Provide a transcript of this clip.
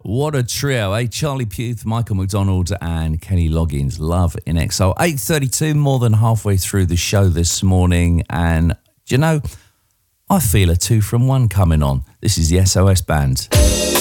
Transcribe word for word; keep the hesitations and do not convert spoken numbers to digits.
What a trio, eh? Charlie Puth, Michael McDonald and Kenny Loggins. Love in Exile. eight thirty-two, more than halfway through the show this morning. And, do you know, I feel a two from one coming on. This is the S O S Band.